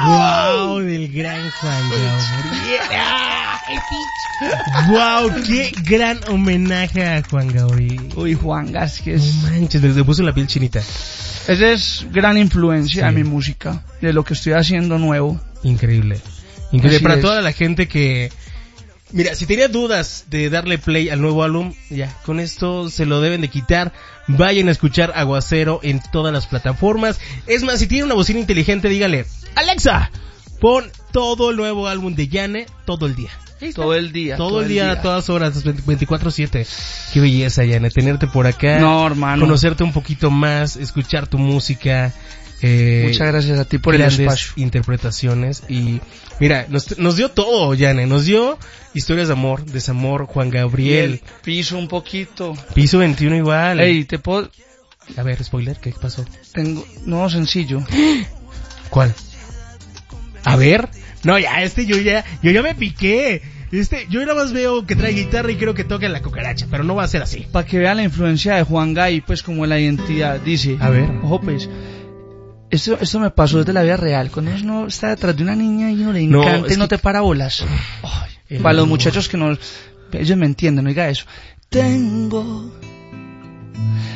Wow, del gran Juan Gabriel. Wow, qué gran homenaje a Juan Gabriel. Uy, Juan Gas, que es... No manches, me puso la piel chinita. Esa es gran influencia de mi música, de lo que estoy haciendo nuevo. Increíble. Increíble. Así Para es. toda la gente que... Mira, si tenía dudas de darle play al nuevo álbum, ya, con esto se lo deben de quitar. Vayan a escuchar Aguacero en todas las plataformas. Es más, si tiene una bocina inteligente, dígale: Alexa, pon todo el nuevo álbum de Yane todo el día. Todo el día. Todo el día, a todas horas, 24/7. Qué belleza, Yane, tenerte por acá. No, hermano. Conocerte un poquito más, escuchar tu música. Muchas gracias a ti por el espacio. Interpretaciones. Y mira, nos dio todo, Yane. Nos dio historias de amor, desamor, Juan Gabriel. Piso un poquito. Piso 21 igual. Ey, te puedo... A ver, spoiler, ¿qué pasó? No, sencillo. ¿Cuál? A ver. No, ya, yo ya me piqué. Yo nada más veo que trae guitarra y creo que toca la cucaracha, pero no va a ser así. Para que vean la influencia de Juan Gay, pues como la identidad, dice. A ver. Ojo, pues. Esto me pasó desde la vida real. Cuando uno está detrás de una niña y uno le encanta y no te para bolas. Ay, para los muchachos que no... Ellos me entienden, oiga eso. Tengo